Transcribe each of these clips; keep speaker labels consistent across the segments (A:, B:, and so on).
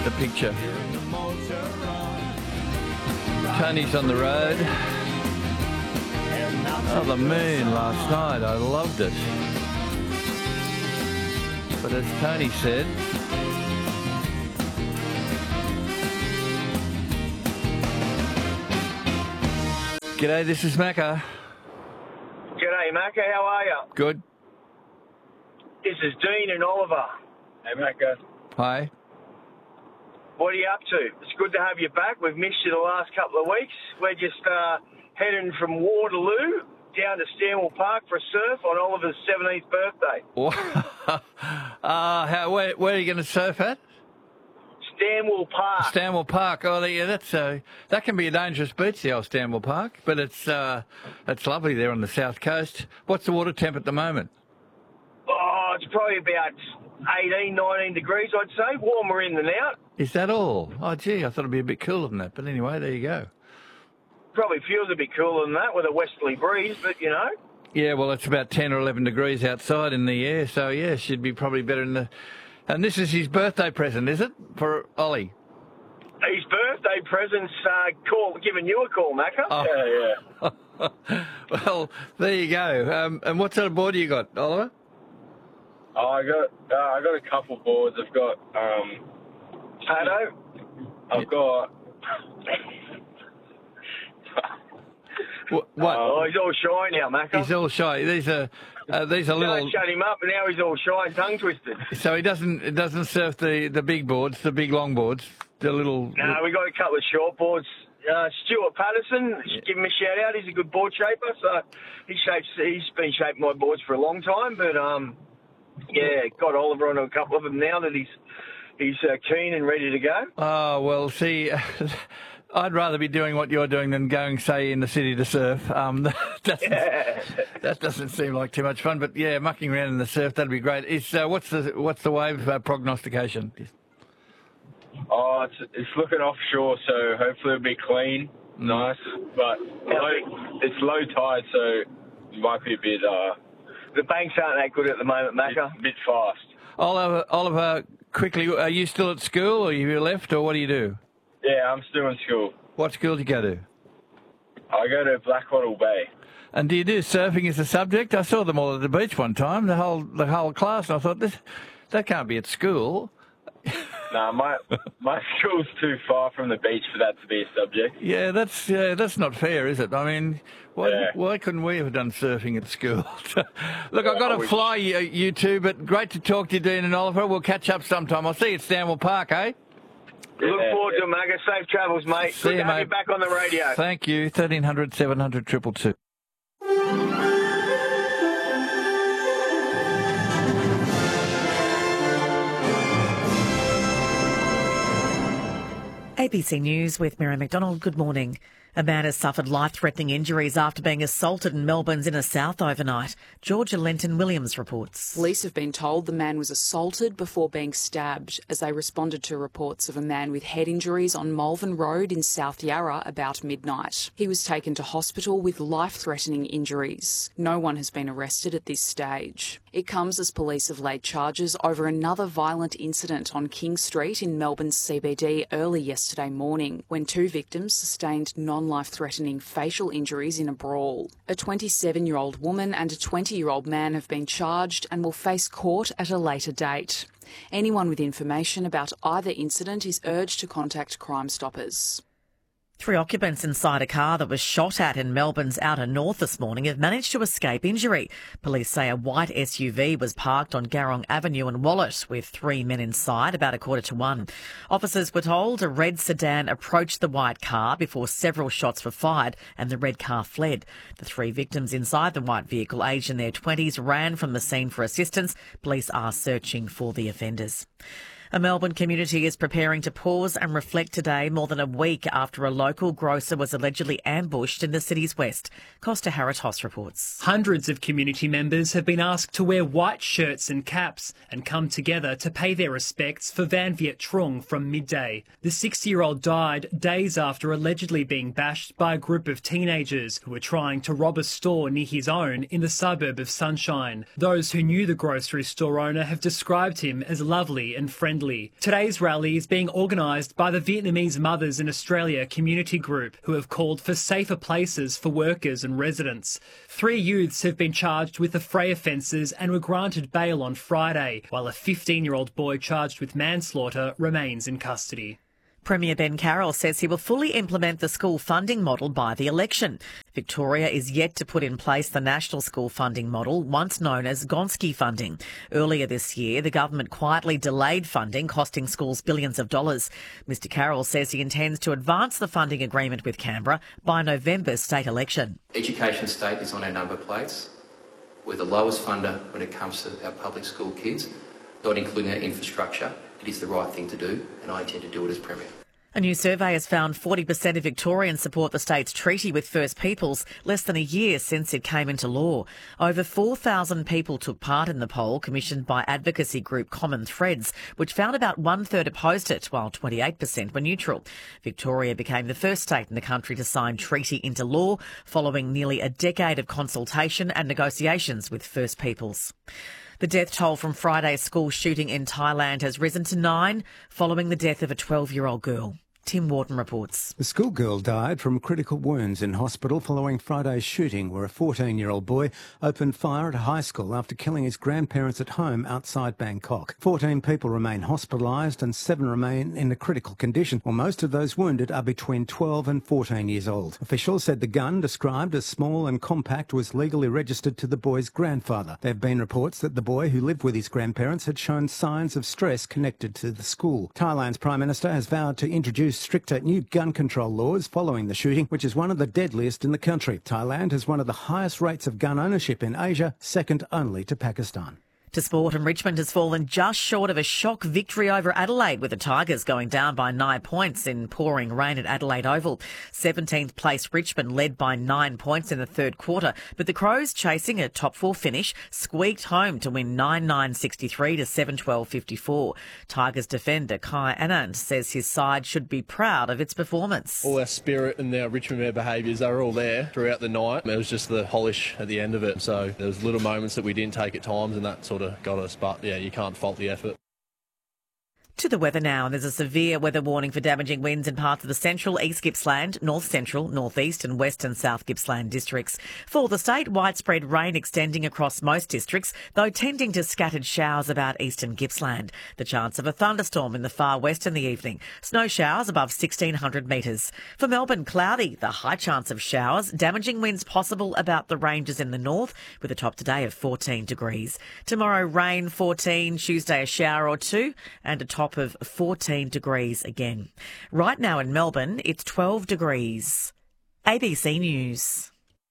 A: the picture. Tony's on the road. Oh, the moon last night. I loved it. But as Tony said, g'day, this is Macca.
B: G'day, Macca. How are you?
A: Good.
B: This is Dean and Oliver. Hey, Macca.
A: Hi.
B: What are you up to? It's good to have you back. We've missed you the last couple of weeks. We're just heading from Waterloo down to Stanwell Park for a surf on Oliver's 17th birthday.
A: Where are you going to surf at?
B: Stanwell Park.
A: Stanwell Park. Oh, yeah, that can be a dangerous beach, the old Stanwell Park, but it's lovely there on the south coast. What's the water temp at the moment?
B: Oh, it's probably about 18, 19 degrees, I'd say. Warmer in than out.
A: Is that all? Oh, gee, I thought it'd be a bit cooler than that. But anyway, there you go.
B: Probably feels a bit cooler than that with a westerly breeze, but, you know.
A: Yeah, well, it's about 10 or 11 degrees outside in the air, so, yeah, should be probably better in the... And this is his birthday present, is it, for Ollie?
B: His birthday present's giving you a call, Macca.
A: Oh. Yeah. Well, there you go. And what sort of board do you got, Oliver?
C: Oh, I got a couple boards. I've got
B: Paddle.
C: I've got.
A: What?
B: Oh, he's all shy now, Macca.
A: He's all shy. These are little.
B: Don't shut him up, and now he's all shy and tongue twisted.
A: So he doesn't surf the big boards, the big long boards, the little.
B: No, we got a couple of short boards. Stuart Patterson, give him a shout out. He's a good board shaper, so he's been shaping my boards for a long time. But yeah, got Oliver onto a couple of them now that he's keen and ready to go.
A: Oh well, see. I'd rather be doing what you're doing than going, say, in the city to surf. That doesn't seem like too much fun. But yeah, mucking around in the surf, that'd be great. What's the wave prognostication?
C: Oh, it's looking offshore, so hopefully it'll be clean, nice. But it's low tide, so it might be a bit.
B: The banks aren't that good at the moment, Macca.
C: A bit fast.
A: Oliver, quickly, are you still at school, or you left, or what do you do?
C: Yeah, I'm still in school.
A: What school do you go to?
C: I go to Blackwattle Bay.
A: And do you do surfing as a subject? I saw them all at the beach one time, the whole class, and I thought, that can't be at school.
C: No, my school's too far from the beach for that to be a subject.
A: Yeah, that's not fair, is it? I mean, why couldn't we have done surfing at school? Look, I've got to fly you two, but great to talk to you, Dean and Oliver. We'll catch up sometime. I'll see you at Stanwell Park, eh?
B: Look forward to it, Macca. Safe travels, mate. Good to have you back on the radio.
A: Thank you. 1300 700 222.
D: ABC News with Mary McDonald. Good morning. A man has suffered life-threatening injuries after being assaulted in Melbourne's inner south overnight. Georgia Lenton-Williams reports.
E: Police have been told the man was assaulted before being stabbed as they responded to reports of a man with head injuries on Malvern Road in South Yarra about midnight. He was taken to hospital with life-threatening injuries. No one has been arrested at this stage. It comes as police have laid charges over another violent incident on King Street in Melbourne's CBD early yesterday morning, when two victims sustained non-life-threatening facial injuries in a brawl. A 27-year-old woman and a 20-year-old man have been charged and will face court at a later date. Anyone with information about either incident is urged to contact Crime Stoppers.
D: 3 occupants inside a car that was shot at in Melbourne's outer north this morning have managed to escape injury. Police say a white SUV was parked on Garrong Avenue in Wallet with 3 men inside about 1:45. Officers were told a red sedan approached the white car before several shots were fired and the red car fled. The 3 victims inside the white vehicle, aged in their 20s, ran from the scene for assistance. Police are searching for the offenders. A Melbourne community is preparing to pause and reflect today, more than a week after a local grocer was allegedly ambushed in the city's west. Costa Haratos reports.
F: Hundreds of community members have been asked to wear white shirts and caps and come together to pay their respects for Van Viet Trong from midday. The 60-year-old died days after allegedly being bashed by a group of teenagers who were trying to rob a store near his own in the suburb of Sunshine. Those who knew the grocery store owner have described him as lovely and friendly. friendly. Today's rally is being organised by the Vietnamese Mothers in Australia community group, who have called for safer places for workers and residents. 3 youths have been charged with affray offences and were granted bail on Friday, while a 15-year-old boy charged with manslaughter remains in custody.
D: Premier Ben Carroll says he will fully implement the school funding model by the election. Victoria is yet to put in place the national school funding model, once known as Gonski funding. Earlier this year, the government quietly delayed funding, costing schools billions of dollars. Mr Carroll says he intends to advance the funding agreement with Canberra by November's state election.
G: Education State is on our number plates. We're the lowest funder when it comes to our public school kids, not including our infrastructure. It is the right thing to do, and I intend to do it as Premier.
D: A new survey has found 40% of Victorians support the state's treaty with First Peoples, less than a year since it came into law. Over 4,000 people took part in the poll commissioned by advocacy group Common Threads, which found about 1/3 opposed it, while 28% were neutral. Victoria became the first state in the country to sign treaty into law, following nearly a decade of consultation and negotiations with First Peoples. The death toll from Friday's school shooting in Thailand has risen to 9, following the death of a 12-year-old girl. Tim Wharton reports.
H: The schoolgirl died from critical wounds in hospital following Friday's shooting, where a 14-year-old boy opened fire at a high school after killing his grandparents at home outside Bangkok. 14 people remain hospitalised and 7 remain in a critical condition, while most of those wounded are between 12 and 14 years old. Officials said the gun, described as small and compact, was legally registered to the boy's grandfather. There have been reports that the boy, who lived with his grandparents, had shown signs of stress connected to the school. Thailand's Prime Minister has vowed to introduce stricter new gun control laws following the shooting, which is one of the deadliest in the country. Thailand has one of the highest rates of gun ownership in Asia, second only to Pakistan.
D: To sport, and Richmond has fallen just short of a shock victory over Adelaide, with the Tigers going down by 9 points in pouring rain at Adelaide Oval. 17th place Richmond led by 9 points in the third quarter, but the Crows, chasing a top 4 finish, squeaked home to win 9-9-63 to 7-12-54. Tigers defender Kai Anand says his side should be proud of its performance.
I: All our spirit and our Richmond behaviours, they were all there throughout the night. It was just the polish at the end of it. So there was little moments that we didn't take at times, and that sort of got us, but yeah, you can't fault the effort.
D: To the weather now, and there's a severe weather warning for damaging winds in parts of the central East Gippsland, North Central, North East and West and South Gippsland districts. For the state, widespread rain extending across most districts, though tending to scattered showers about eastern Gippsland. The chance of a thunderstorm in the far west in the evening. Snow showers above 1,600 metres. For Melbourne, cloudy, the high chance of showers. Damaging winds possible about the ranges in the north, with a top today of 14 degrees. Tomorrow, rain 14, Tuesday a shower or 2, and a top of 14 degrees again. Right now in Melbourne, it's 12 degrees. ABC News.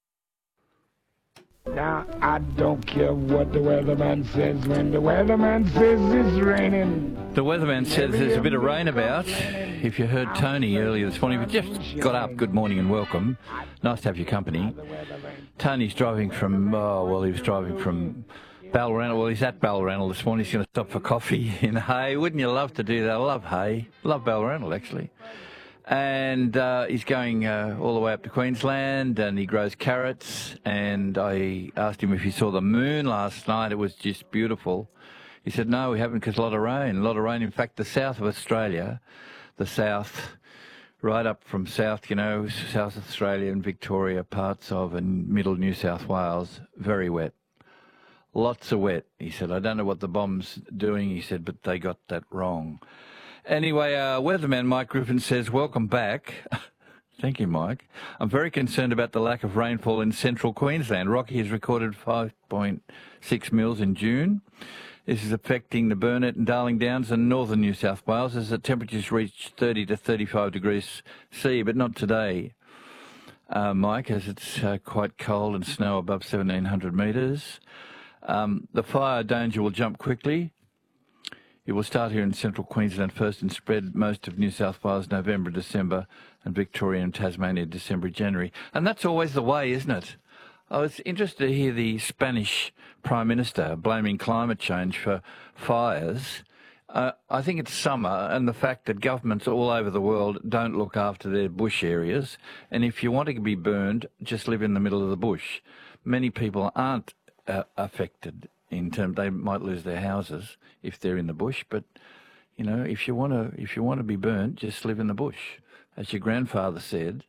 J: Now, I don't care what the weatherman says when the weatherman says it's raining.
A: The weatherman says there's a bit of rain about. If you heard Tony earlier this morning, we just got up. Good morning and welcome. Nice to have your company. Tony's driving from, he was driving from Balranald. Well, he's at Balranald this morning. He's going to stop for coffee in Hay. Wouldn't you love to do that? I love Hay. Love Balranald, actually. And he's going all the way up to Queensland, and he grows carrots. And I asked him if he saw the moon last night. It was just beautiful. He said, no, we haven't, because a lot of rain. A lot of rain. In fact, the south of Australia, the south, right up from south, South Australia and Victoria, parts of, and middle New South Wales, very wet. Lots of wet. He said, I don't know what the bomb's doing, he said, but they got that wrong. Anyway, weatherman Mike Griffin says, welcome back. Thank you, Mike. I'm very concerned about the lack of rainfall in central Queensland. Rocky has recorded 5.6 mils in June. This is affecting the Burnett and Darling Downs and northern New South Wales as the temperatures reach 30 to 35 degrees C, but not today, Mike, as it's quite cold and snow above 1,700 metres. The fire danger will jump quickly. It will start here in central Queensland first and spread most of New South Wales November, December, and Victoria and Tasmania December, January. And that's always the way, isn't it? I was interested to hear the Spanish Prime Minister blaming climate change for fires. I think it's summer, and the fact that governments all over the world don't look after their bush areas. And if you want to be burned, just live in the middle of the bush. Many people aren't affected in terms, they might lose their houses if they're in the bush, but You know, if you want to be burnt, just live in the bush. As your grandfather said,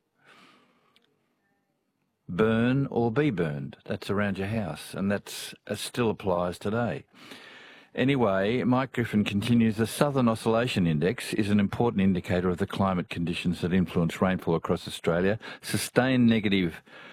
A: burn or be burned. That's around your house, and that still applies today. Anyway, Mike Griffin continues, the Southern Oscillation Index is an important indicator of the climate conditions that influence rainfall across Australia. Sustained negative